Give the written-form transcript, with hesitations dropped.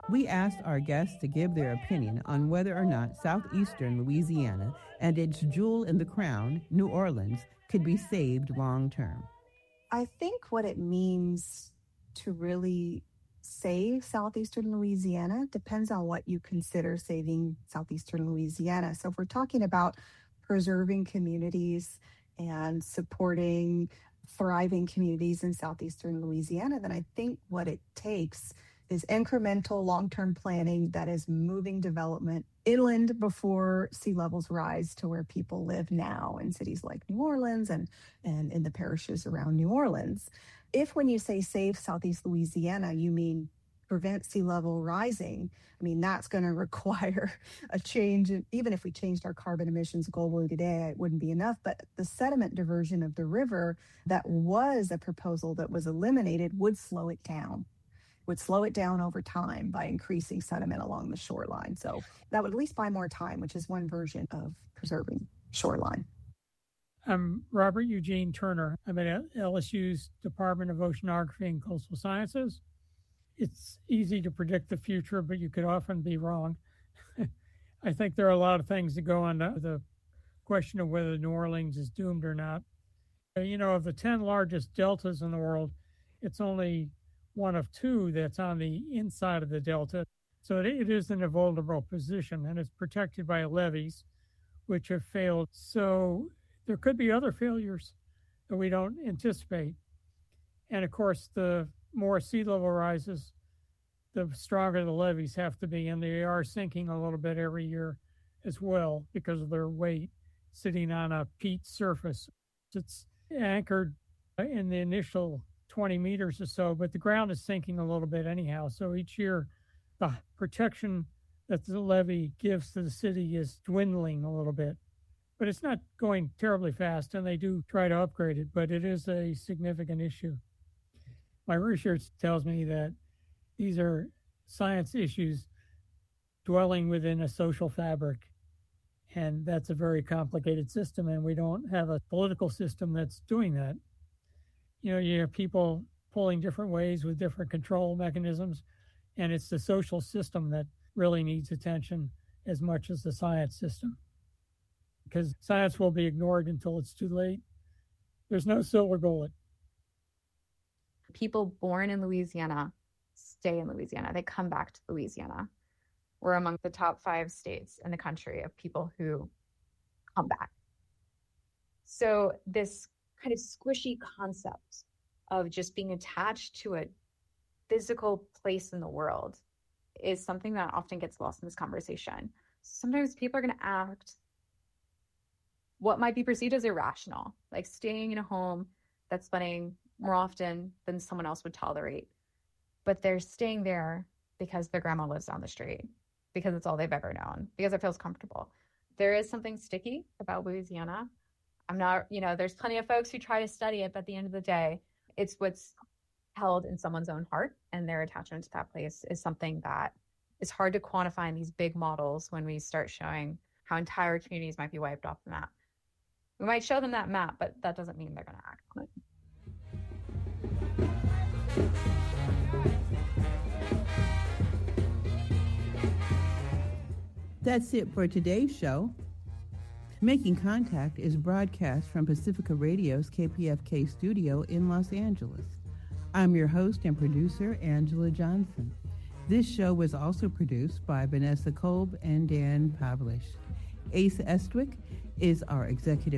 We asked our guests to give their opinion on whether or not southeastern Louisiana and its jewel in the crown, New Orleans, could be saved long term. I think what it means to really save southeastern Louisiana depends on what you consider saving southeastern Louisiana. So if we're talking about preserving communities and supporting thriving communities in southeastern Louisiana, then I think what it takes is incremental long-term planning that is moving development inland before sea levels rise to where people live now in cities like New Orleans and in the parishes around New Orleans. If when you say save Southeast Louisiana, you mean prevent sea level rising, I mean, that's going to require a change. Even if we changed our carbon emissions globally today, it wouldn't be enough. But the sediment diversion of the river that was a proposal that was eliminated would slow it down over time by increasing sediment along the shoreline. So that would at least buy more time, which is one version of preserving shoreline. I'm Robert Eugene Turner. I'm at LSU's Department of Oceanography and Coastal Sciences. It's easy to predict the future, but you could often be wrong. I think there are a lot of things that go on the question of whether New Orleans is doomed or not. You know, of the 10 largest deltas in the world, it's only one of two that's on the inside of the delta. So it is in a vulnerable position, and it's protected by levees, which have failed. So there could be other failures that we don't anticipate. And of course, the more sea level rises, the stronger the levees have to be, and they are sinking a little bit every year as well because of their weight sitting on a peat surface. It's anchored in the initial 20 meters or so, but the ground is sinking a little bit anyhow. So each year, the protection that the levee gives to the city is dwindling a little bit. But it's not going terribly fast, and they do try to upgrade it, but it is a significant issue. My research tells me that these are science issues dwelling within a social fabric, and that's a very complicated system, and we don't have a political system that's doing that. You know, you have people pulling different ways with different control mechanisms, and it's the social system that really needs attention as much as the science system, because science will be ignored until it's too late. There's no silver bullet. People born in Louisiana stay in Louisiana. They come back to Louisiana. We're among the top 5 states in the country of people who come back. So this kind of squishy concept of just being attached to a physical place in the world is something that often gets lost in this conversation. Sometimes people are going to act what might be perceived as irrational, like staying in a home that's flooding more often than someone else would tolerate. But they're staying there because their grandma lives down the street, because it's all they've ever known, because it feels comfortable. There is something sticky about Louisiana. I'm not, there's plenty of folks who try to study it, but at the end of the day, it's what's held in someone's own heart, and their attachment to that place is something that is hard to quantify in these big models when we start showing how entire communities might be wiped off the map. We might show them that map, but that doesn't mean they're going to act on it. That's it for today's show. Making Contact is broadcast from Pacifica Radio's KPFK studio in Los Angeles. I'm your host and producer, Angela Johnson. This show was also produced by Vanessa Kolb and Dan Pavlish. Ace Estwick is our executive